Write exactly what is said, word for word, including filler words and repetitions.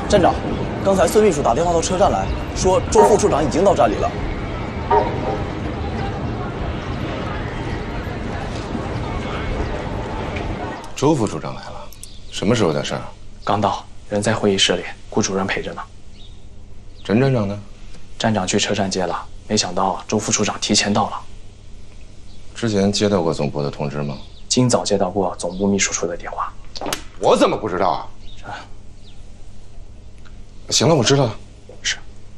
站长，刚才孙秘书打电话到车站来说，周副处长已经到站里了。 周副处长来了，什么时候的事儿？ 刚到，人在会议室里，顾主任陪着呢。 陈站长呢？ 站长去车站接了，没想到周副处长提前到了。 之前接到过总部的通知吗？ 今早接到过总部秘书处的电话。 我怎么不知道啊？行了，我知道了。